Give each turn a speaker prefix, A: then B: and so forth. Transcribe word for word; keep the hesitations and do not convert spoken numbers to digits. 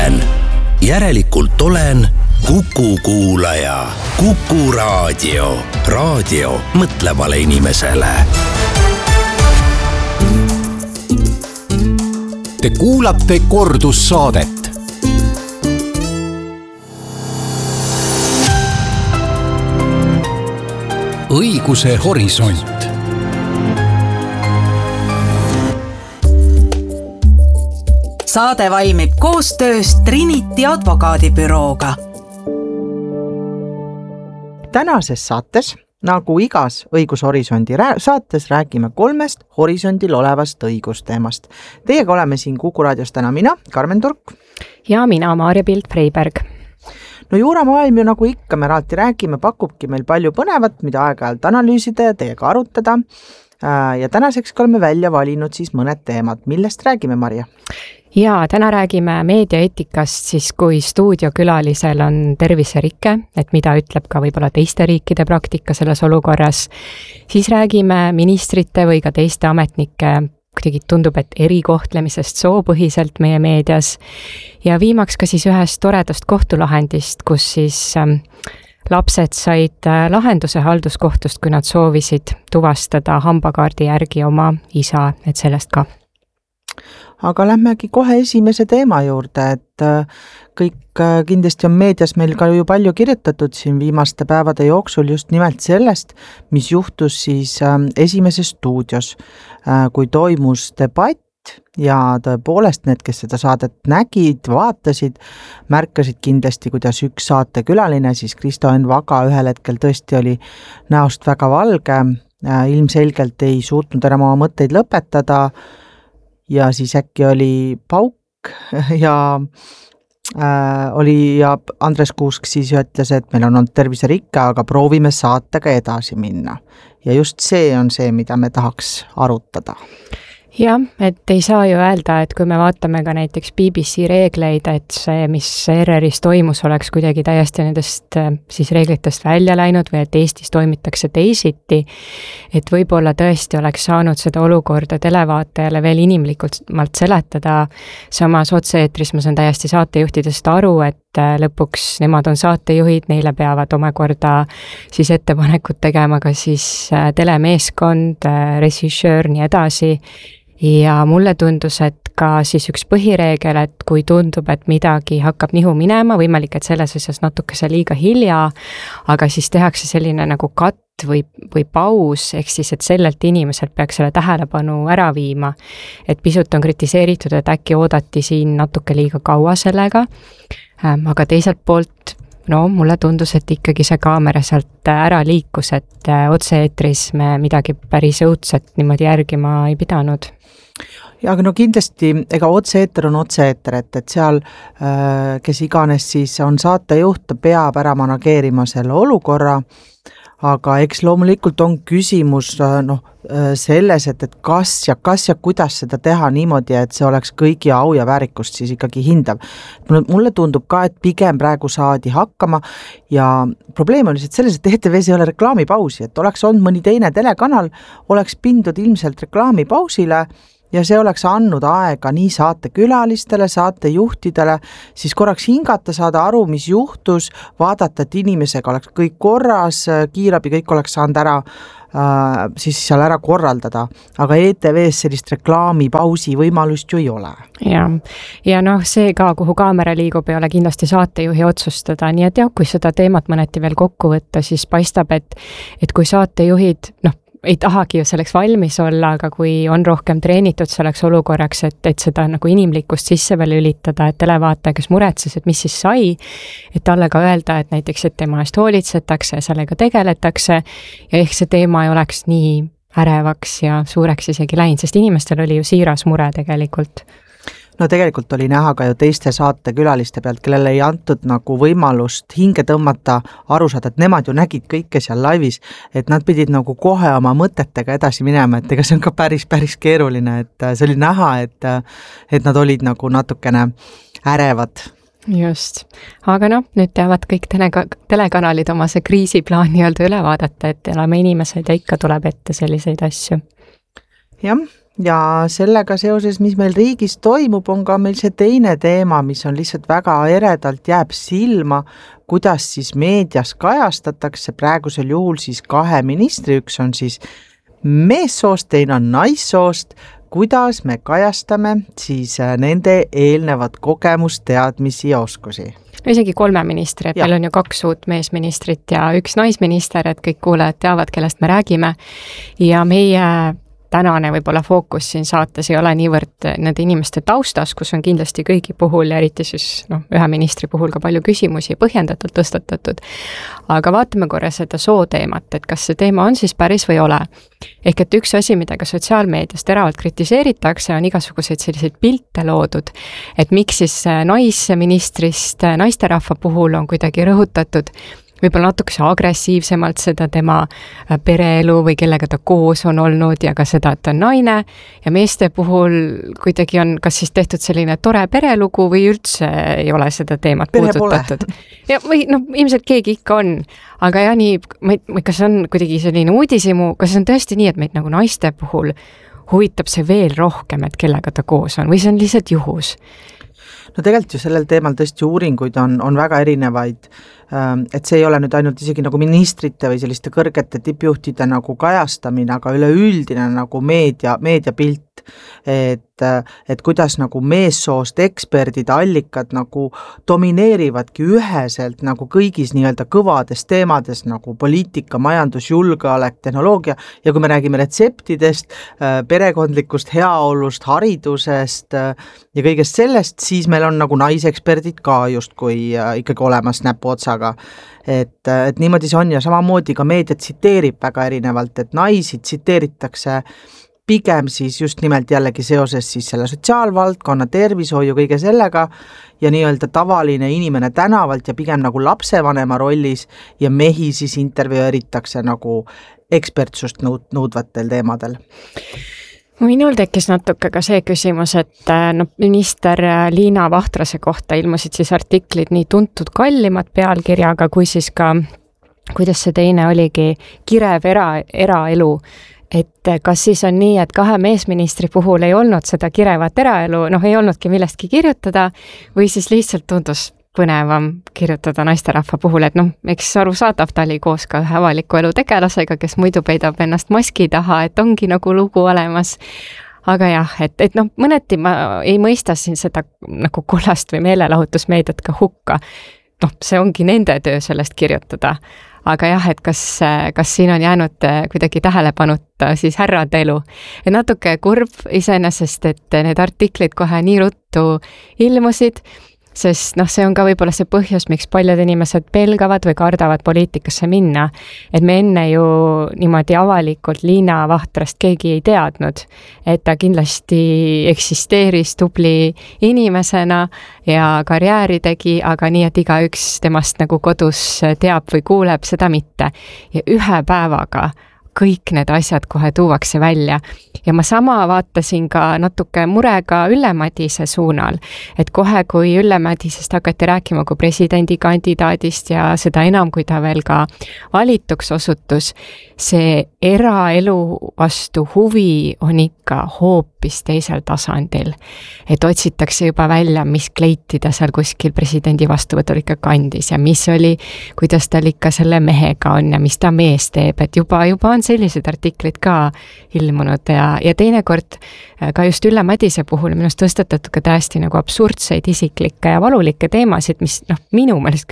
A: olen. Järelikult olen Kuku kuulaja. Kuku raadio. Raadio mõtlevale inimesele.
B: Te kuulate kordussaadet. Õiguse horisont.
C: Saade valmib koostöös Trinity advokaadibürooga.
D: Tänases saates, nagu igas õigushorisondi saates, räägime kolmest horisondil olevast õigusteemast. Teiega oleme siin Kuku raadios täna mina, Karmen Turk.
E: Ja mina, Maarja Pilt-Freiberg.
D: No juuramaailm ju nagu ikka me raati räägime, pakubki meil palju põnevat, mida aeg-ajalt analüüsida ja teiega arutada. Ja tänaseks oleme välja valinud siis mõned teemad. Millest räägime, Marja?
E: Ja täna räägime meediaeetikast, siis kui stuudiokülalisel on terviserike, et mida ütleb ka võib-olla teiste riikide praktika selles olukorras. Siis räägime ministrite või ka teiste ametnike, kuidagi tundub, et erikohtlemisest soopõhiselt meie meedias. Ja viimaks ka siis ühest toredast kohtulahendist, kus siis ähm, lapsed said lahenduse halduskohtust, kui nad soovisid tuvastada hambakaardi järgi oma isa, et sellest ka.
D: Aga lähmegi kohe esimese teema juurde, et kõik kindlasti on meedias meil ka ju palju kirjutatud siin viimaste päevade jooksul just nimelt sellest, mis juhtus siis esimeses stuudios, kui toimus debatt ja tõepoolest need, kes seda saadet nägid, vaatasid, märkasid kindlasti, kuidas üks saatekülaline, siis Kristo Enn Vaga ühel hetkel tõesti oli näost väga valge, ilmselgelt ei suutnud enam oma mõtteid lõpetada, ja siis äkki oli pauk ja äh, oli ja Andres Kuusk siis ütles, et meil on olnud terviserikke, aga proovime saatega edasi minna. Ja just see on see, mida me tahaks arutada.
E: Jah, et ei saa ju öelda, et kui me vaatame ka näiteks B B C reegleid, et see, mis R R-is toimus, oleks kuidagi täiesti nendest siis reeglitest välja läinud või et Eestis toimitakse teisiti, et võib-olla tõesti oleks saanud seda olukorda televaatajale veel inimlikult malt seletada. Samas otse-eetris ma saan täiesti saatejuhtidest aru, et lõpuks nemad on saatejuhid, neile peavad omakorda siis ettepanekud tegema ka siis telemeeskond, režissöör, nii edasi. Ja mulle tundus, et ka siis üks põhireegel, et kui tundub, et midagi hakkab nihu minema, võimalik, et selles asjas natukese liiga hilja, aga siis tehakse selline nagu katt või, või paus, ehk siis, et sellelt inimeselt peaks selle tähelepanu ära viima. Et pisut on kritiseeritud, et äkki oodati siin natuke liiga kaua sellega, aga teiselt poolt no mulle tundus, et ikkagi see kaamera sealt ära liikus, et otse-eetris me midagi päris õudset niimoodi järgima ei pidanud.
D: Ja aga no kindlasti, ega otse-eeter on otse-eeter, et, et seal, kes iganes siis on saatejuht, peab ära manageerima selle olukorra, aga eks loomulikult on küsimus no, selles, et, et kas ja kas ja kuidas seda teha niimoodi, et see oleks kõigi au ja väärikust siis ikkagi hindav. Mulle tundub ka, et pigem praegu saadi hakkama ja probleem on lihtsalt selles, et E T V-s ei ole reklaamipausi, et oleks olnud mõni teine telekanal, oleks pindud ilmselt reklaamipausile ja see oleks andnud aega nii saatekülalistele, saatejuhtidele, siis korraks hingata, saada aru, mis juhtus, vaadata, et inimesega oleks kõik korras, kiirabi kõik oleks saanud ära, äh, siis seal ära korraldada. Aga E T V-s sellist reklaamipausi võimalust ju ei ole.
E: Ja, ja noh, see ka, kuhu kaamera liigub, ei ole kindlasti saatejuhi otsustada, nii et jah, kui seda teemat mõneti veel kokku võtta, siis paistab, et, et kui saatejuhid, noh, ei tahagi ju selleks valmis olla, aga kui on rohkem treenitud selleks olukorraks, et, et seda nagu inimlikkust sisse veel ülitada, et televaataja, kes muretses, et mis siis sai, et talle ka öelda, et näiteks, et tema eest hoolitsetakse ja sellega tegeletakse ja ehk see teema ei oleks nii ärevaks ja suureks isegi läinud, sest inimestel oli ju siiras mure tegelikult.
D: No tegelikult oli näha ka ju teiste saatekülaliste pealt, kellele ei antud nagu võimalust hinge tõmmata, aru saada, et nemad ju nägid kõike seal laivis, et nad pidid nagu kohe oma mõtetega edasi minema, et ega see on ka päris, päris keeruline, et see oli näha, et, et nad olid nagu natukene ärevad.
E: Just, aga noh, nüüd teavad kõik telega- telekanalid oma see kriisiplaani öelda üle vaadata, et elame inimesed ja ikka tuleb ette selliseid asju.
D: Jah, ja sellega seoses, mis meil riigis toimub, on ka meil see teine teema, mis on lihtsalt väga eredalt jääb silma, kuidas siis meedias kajastatakse praegusel juhul siis kahe ministri, üks on siis meessoost, teine on naissoost, kuidas me kajastame siis nende eelnevat kogemust, teadmisi ja oskusi.
E: No isegi kolme ministri, et ja. Meil on ju kaks uut meesministrit ja üks naisminister, et kõik kuulajad teavad, kellest me räägime. Ja meie tänane võib-olla fookus siin saates ei ole niivõrd nende inimeste taustas, kus on kindlasti kõigi puhul ja eriti siis noh, ühe ministri puhul ka palju küsimusi põhjendatult tõstatatud. Aga vaatame korra seda sooteemat, et kas see teema on siis päris või ole. Ehk et üks asi, mida ka sotsiaalmeedias teravalt kritiseeritakse, on igasuguseid selliseid pilte loodud, et miks siis naisministrist naisterahva puhul on kuidagi rõhutatud võib-olla natukese agressiivsemalt seda tema pereelu või kellega ta koos on olnud ja ka seda, et ta on naine ja meeste puhul kuidagi on kas siis tehtud selline tore perelugu või üldse ei ole seda teemat
D: Pere
E: puudutatud. Ja, või noh, ilmselt keegi ikka on, aga ja nii, kas on kuidagi selline uudisimu, kas on tõesti nii, et meid nagu naiste puhul huvitab see veel rohkem, et kellega ta koos on või see on lihtsalt juhus?
D: No tegelikult ju sellel teemal tõesti uuringuid on, on väga erinevaid, et see ei ole nüüd ainult isegi nagu ministrite või selliste kõrgete tippjuhtide nagu kajastamine, aga üleüldine nagu meedia, meediapilt, et, et kuidas nagu meessoost eksperdid, allikad nagu domineerivadki üheselt nagu kõigis nii-öelda kõvades teemades nagu poliitika, majandus, julgeolek, tehnoloogia ja kui me räägime retseptidest, perekondlikust heaolust, haridusest ja kõigest sellest, siis meil on nagu naiseksperdid ka justkui ikkagi olemas näpu otsaga. Et, et niimoodi see on ja samamoodi ka meedia tsiteerib väga erinevalt, et naisi tsiteeritakse pigem siis just nimelt jällegi seoses siis selle sotsiaalvaldkonna, tervishoiu, kõige sellega ja nii-öelda tavaline inimene tänavalt ja pigem nagu lapsevanema rollis ja mehi siis intervjueeritakse nagu ekspertsust nõud, nõudvatel teemadel.
E: Minul tekkis natuke ka see küsimus, et no, minister Liina Vahtrase kohta ilmusid siis artiklid nii tuntud kallimad pealkirjaga, kui siis ka, kuidas see teine oligi, kirev era, eraelu. Et kas siis on nii, et kahe meesministri puhul ei olnud seda kirevat eraelu, noh ei olnudki millestki kirjutada või siis lihtsalt tundus põnevam kirjutada naisterahva puhul, et noh, eks arusaadav, ta oli koos ka ühe avaliku elu tegelasega, kes muidu peidab ennast maski taha, et ongi nagu lugu olemas. Aga jah, et, et noh, mõneti ma ei mõista siin seda nagu kollast või meelelahutusmeediat ka hukka. Noh, see ongi nende töö sellest kirjutada. Aga jah, et kas, kas siin on jäänud kuidagi tähelepanuta siis härrade elu. Et natuke kurb iseenesest, et need artiklid kohe nii ruttu ilmusid, sest noh, see on ka võib-olla see põhjus, miks paljud inimesed pelgavad või kardavad poliitikasse minna. Et me enne ju niimoodi avalikult Liina Vahtrast keegi ei teadnud, et ta kindlasti eksisteeris tubli inimesena ja karjääri tegi, aga nii, et igaüks temast nagu kodus teab või kuuleb, seda mitte. Ja ühe päevaga kõik need asjad kohe tuuakse välja. Ja ma sama vaatasin ka natuke murega Ülle Madise suunal, et kohe kui Ülle Madisest hakati rääkima kui presidendikandidaadist ja seda enam, kui ta veel ka valituks osutus, see eraelu vastu huvi on ikka hoopis teisel tasandil. Et otsitakse juba välja, mis kleiti ta seal kuskil presidendi vastuvõtul ikka kandis ja mis oli, kuidas tal ikka selle mehega on ja mis ta mees teeb, et juba, juba on sellised artiklid ka ilmunud ja, ja teinekord ka just Ülle Madise puhul minust tõstatatud ka täiesti nagu absurdseid isiklikke ja valulikke teemasid, mis noh, minu meelest